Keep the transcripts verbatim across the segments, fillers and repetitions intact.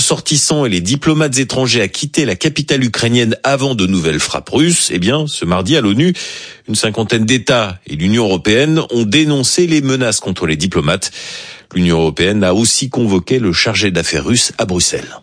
ressortissants et les diplomates étrangers à quitter la capitale ukrainienne avant de nouvelles frappes russes, eh bien, ce mardi à l'ONU, une cinquantaine d'États et l'Union européenne ont dénoncé les menaces contre les diplomates. L'Union européenne a aussi convoqué le chargé d'affaires russe à Bruxelles.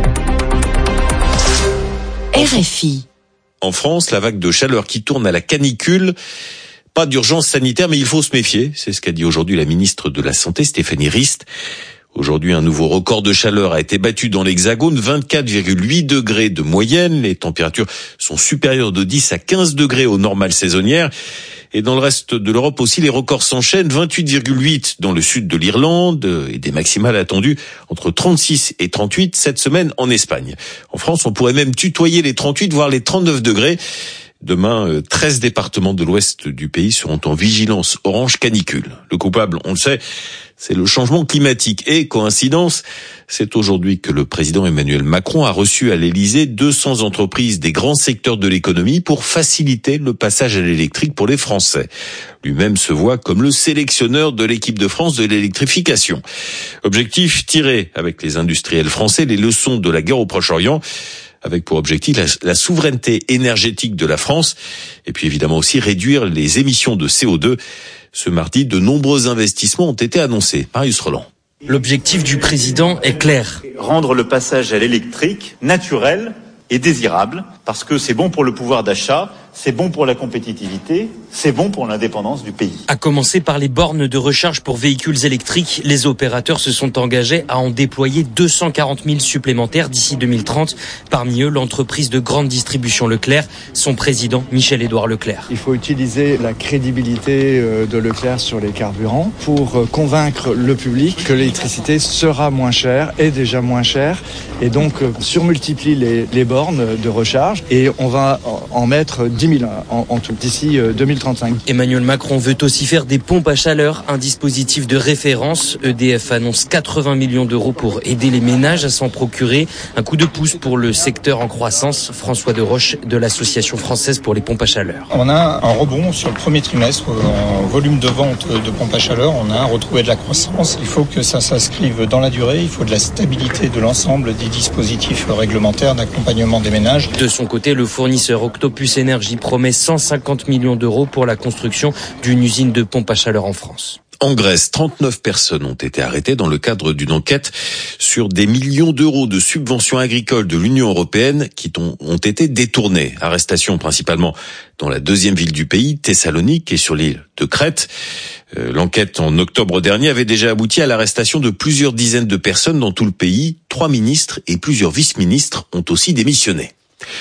R F I. En France, la vague de chaleur qui tourne à la canicule. Pas d'urgence sanitaire, mais il faut se méfier. C'est ce qu'a dit aujourd'hui la ministre de la Santé, Stéphanie Rist. Aujourd'hui, un nouveau record de chaleur a été battu dans l'Hexagone, vingt-quatre virgule huit degrés de moyenne. Les températures sont supérieures de dix à quinze degrés aux normales saisonnières. Et dans le reste de l'Europe aussi, les records s'enchaînent. vingt-huit virgule huit dans le sud de l'Irlande et des maximales attendues entre trente-six et trente-huit cette semaine en Espagne. En France, on pourrait même tutoyer les trente-huit, voire les trente-neuf degrés. Demain, treize départements de l'ouest du pays seront en vigilance orange canicule. Le coupable, on le sait, c'est le changement climatique. Et coïncidence, c'est aujourd'hui que le président Emmanuel Macron a reçu à l'Élysée deux cents entreprises des grands secteurs de l'économie pour faciliter le passage à l'électrique pour les Français. Lui-même se voit comme le sélectionneur de l'équipe de France de l'électrification. Objectif, tirer avec les industriels français les leçons de la guerre au Proche-Orient, avec pour objectif la, la souveraineté énergétique de la France, et puis évidemment aussi réduire les émissions de C O deux. Ce mardi, de nombreux investissements ont été annoncés. Marius Roland. L'objectif du président est clair. Rendre le passage à l'électrique naturel et désirable, parce que c'est bon pour le pouvoir d'achat, c'est bon pour la compétitivité, c'est bon pour l'indépendance du pays. À commencer par les bornes de recharge pour véhicules électriques, les opérateurs se sont engagés à en déployer deux cent quarante mille supplémentaires d'ici deux mille trente. Parmi eux, l'entreprise de grande distribution Leclerc, son président Michel-Édouard Leclerc. Il faut utiliser la crédibilité de Leclerc sur les carburants pour convaincre le public que l'électricité sera moins chère, est déjà moins chère, et donc surmultiplie les, les bornes de recharge, et on va en mettre dix mille en, en tout d'ici deux mille trente-cinq. Emmanuel Macron veut aussi faire des pompes à chaleur, un dispositif de référence. E D F annonce quatre-vingts millions d'euros pour aider les ménages à s'en procurer. Un coup de pouce pour le secteur en croissance. François de Roche de l'Association française pour les pompes à chaleur. On a un rebond sur le premier trimestre en volume de vente de pompes à chaleur. On a retrouvé de la croissance. Il faut que ça s'inscrive dans la durée. Il faut de la stabilité de l'ensemble des dispositifs réglementaires d'accompagnement des ménages. De son côté, le fournisseur Octopus Énergie promet cent cinquante millions d'euros pour la construction d'une usine de pompes à chaleur en France. En Grèce, trente-neuf personnes ont été arrêtées dans le cadre d'une enquête sur des millions d'euros de subventions agricoles de l'Union européenne qui ont été détournées. Arrestations principalement dans la deuxième ville du pays, Thessalonique, et sur l'île de Crète. L'enquête en octobre dernier avait déjà abouti à l'arrestation de plusieurs dizaines de personnes dans tout le pays. Trois ministres et plusieurs vice-ministres ont aussi démissionné.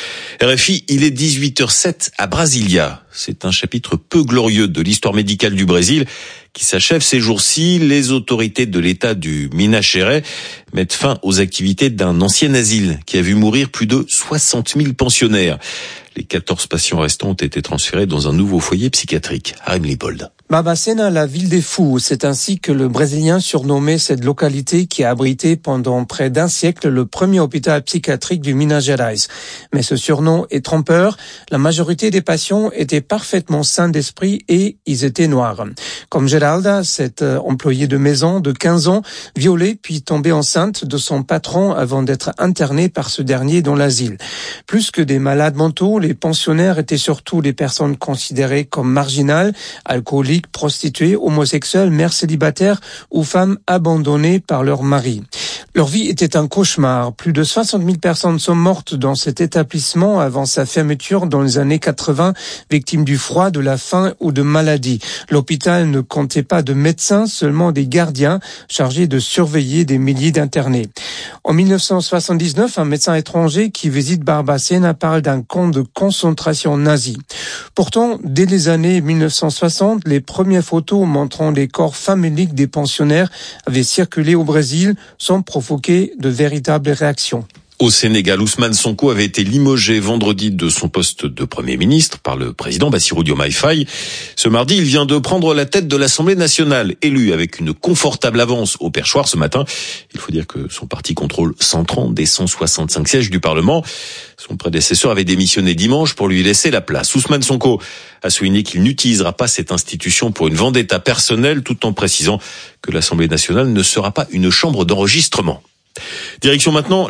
R F I, il est dix-huit heures sept à Brasilia. C'est un chapitre peu glorieux de l'histoire médicale du Brésil qui s'achève ces jours-ci. Les autorités de l'État du Minas Gerais mettent fin aux activités d'un ancien asile qui a vu mourir plus de soixante mille pensionnaires. Les quatorze patients restants ont été transférés dans un nouveau foyer psychiatrique. Harim Lipold. Barbacena, la ville des fous, c'est ainsi que le Brésilien surnommait cette localité qui a abrité pendant près d'un siècle le premier hôpital psychiatrique du Minas Gerais. Mais ce surnom est trompeur. La majorité des patients étaient parfaitement sains d'esprit et ils étaient noirs. Comme Geralda, cette employée de maison de quinze ans, violée puis tombée enceinte de son patron avant d'être internée par ce dernier dans l'asile. Plus que des malades mentaux, les pensionnaires étaient surtout des personnes considérées comme marginales, alcooliques, prostituées, homosexuelles, mères célibataires ou femmes abandonnées par leur mari. Leur vie était un cauchemar. Plus de soixante mille personnes sont mortes dans cet établissement avant sa fermeture dans les années quatre-vingts, victimes du froid, de la faim ou de maladies. L'hôpital ne comptait pas de médecins, seulement des gardiens chargés de surveiller des milliers d'internés. En mille neuf cent soixante-dix-neuf, un médecin étranger qui visite Barbacena parle d'un camp de concentration nazi. Pourtant, dès les années mille neuf cent soixante, les premières photos montrant les corps faméliques des pensionnaires avaient circulé au Brésil sans provoquer de véritables réactions. Au Sénégal, Ousmane Sonko avait été limogé vendredi de son poste de Premier ministre par le président Bassirou Diomaye Faye. Ce mardi, il vient de prendre la tête de l'Assemblée nationale, élu avec une confortable avance au perchoir ce matin. Il faut dire que son parti contrôle cent trente des cent soixante-cinq sièges du Parlement. Son prédécesseur avait démissionné dimanche pour lui laisser la place. Ousmane Sonko a souligné qu'il n'utilisera pas cette institution pour une vendetta personnelle, tout en précisant que l'Assemblée nationale ne sera pas une chambre d'enregistrement. Direction maintenant